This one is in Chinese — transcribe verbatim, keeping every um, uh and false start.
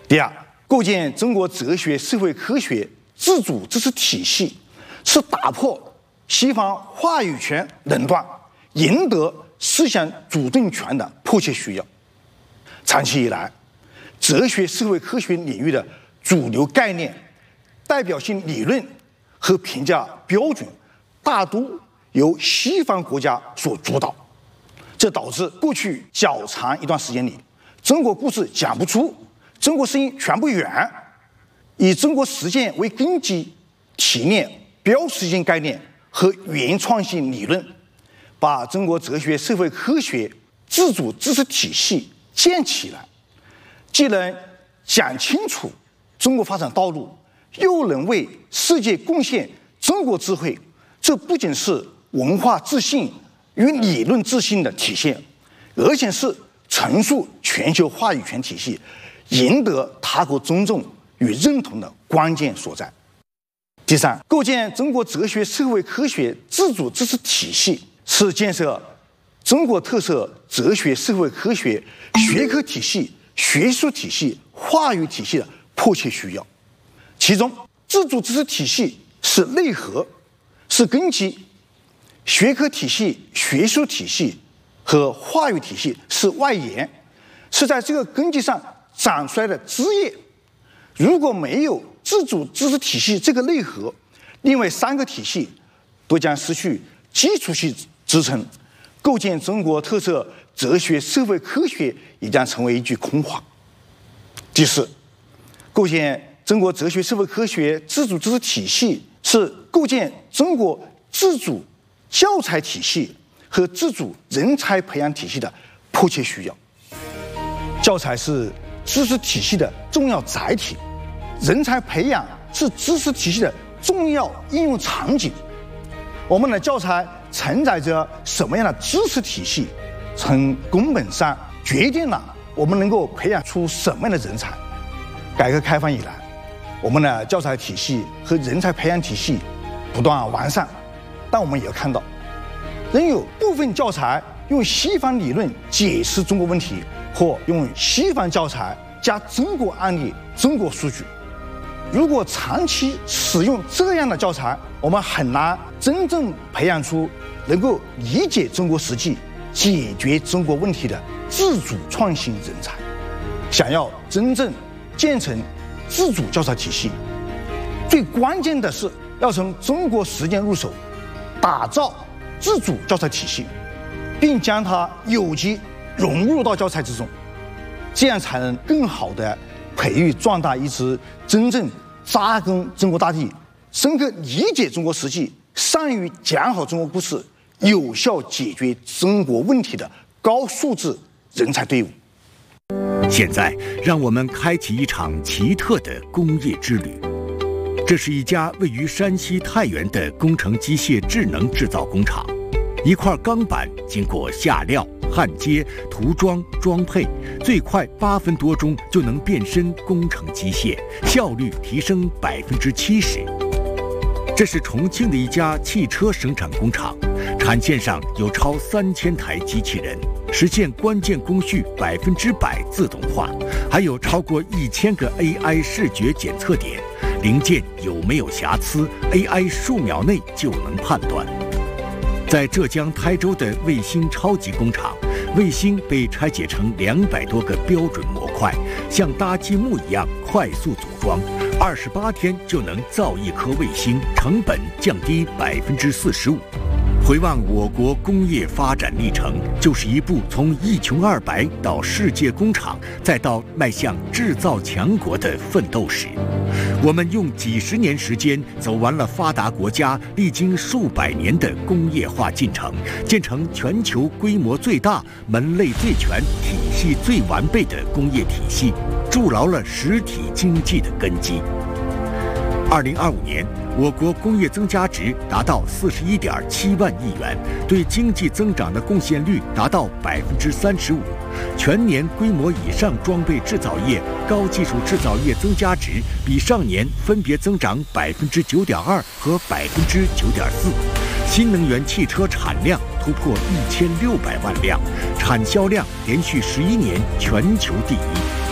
第二，构建中国哲学社会科学自主知识体系，是打破西方话语权垄断、赢得思想主动权的迫切需要。长期以来，哲学社会科学领域的主流概念、代表性理论和评价标准，大都由西方国家所主导，这导致过去较长一段时间里，中国故事讲不出，中国声音传不远，以中国实践为根基提炼标识性概念和原创性理论，把中国哲学社会科学自主知识体系建起来，既能讲清楚中国发展道路，又能为世界贡献中国智慧，这不仅是文化自信与理论自信的体现，而且是陈述全球话语权体系、赢得他国尊重与认同的关键所在。第三，构建中国哲学社会科学自主知识体系，是建设中国特色哲学社会科学学科体系、学术体系、话语体系的迫切需要。其中，自主知识体系是内核，是根基；学科体系、学术体系和话语体系是外延，是在这个根基上长出来的枝叶。如果没有自主知识体系这个内核，另外三个体系都将失去基础性支撑，构建中国特色哲学社会科学也将成为一句空话。第四，构建中国哲学社会科学自主知识体系，是构建中国自主教材体系和自主人才培养体系的迫切需要。教材是知识体系的重要载体，人才培养是知识体系的重要应用场景。我们的教材承载着什么样的知识体系，从根本上决定了我们能够培养出什么样的人才。改革开放以来，我们的教材体系和人才培养体系不断完善，但我们也要看到，仍有部分教材用西方理论解释中国问题，或用西方教材加中国案例、中国数据。如果长期使用这样的教材，我们很难真正培养出能够理解中国实际、解决中国问题的自主创新人才。想要真正建成自主教材体系，最关键的是要从中国实践入手，打造自主教材体系，并将它有机融入到教材之中，这样才能更好地培育壮大一支真正扎根中国大地、深刻理解中国实际、善于讲好中国故事、有效解决中国问题的高素质人才队伍。 现在，让我们开启一场奇特的工业之旅。这是一家位于山西太原的工程机械智能制造工厂。一块钢板经过下料、焊接、涂装、装配，最快八分多钟就能变身工程机械，效率提升百分之七十。这是重庆的一家汽车生产工厂，产线上有超三千台机器人，实现关键工序百分之百自动化，还有超过一千个 A I 视觉检测点，零件有没有瑕疵 ，A I 数秒内就能判断。在浙江台州的卫星超级工厂，卫星被拆解成两百多个标准模块，像搭积木一样快速组装，二十八天就能造一颗卫星，成本降低百分之四十五。回望我国工业发展历程，就是一部从一穷二白到世界工厂，再到迈向制造强国的奋斗史。我们用几十年时间走完了发达国家历经数百年的工业化进程，建成全球规模最大、门类最全、体系最完备的工业体系，筑牢了实体经济的根基。二零二五年，我国工业增加值达到四十一点七万亿元，对经济增长的贡献率达到百分之三十五。全年规模以上装备制造业、高技术制造业增加值比上年分别增长百分之九点二和百分之九点四。新能源汽车产量突破一千六百万辆，产销量连续十一年全球第一。